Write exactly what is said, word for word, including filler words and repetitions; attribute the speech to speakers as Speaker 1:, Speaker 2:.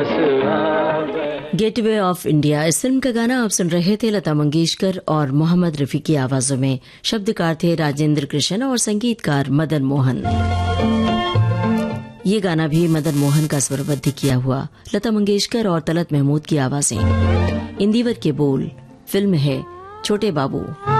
Speaker 1: Gateway of India, इस film का गाना आप सुन रहे थे लता मंगेशकर और मोहम्मद रफी की आवाजों में। शब्दकार थे राजेंद्र कृष्ण और संगीतकार मदन मोहन। ये गाना भी मदन मोहन का स्वरबद्ध किया हुआ, लता मंगेशकर और तलत महमूद की आवाजें। इंदिवर के बोल, फिल्म है छोटे बाबू।